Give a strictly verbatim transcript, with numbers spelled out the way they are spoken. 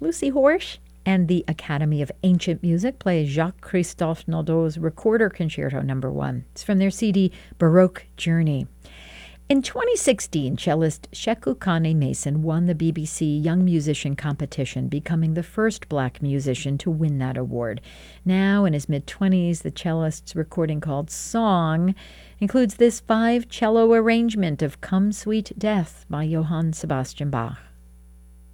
Lucy Horsch and the Academy of Ancient Music play Jacques-Christophe Naudot's Recorder Concerto Number One. It's from their C D Baroque Journey. In twenty sixteen, cellist Sheku Kane Mason won the B B C Young Musician Competition, becoming the first black musician to win that award. Now, in his mid-twenties, the cellist's recording called Song includes this five-cello arrangement of Come Sweet Death by Johann Sebastian Bach.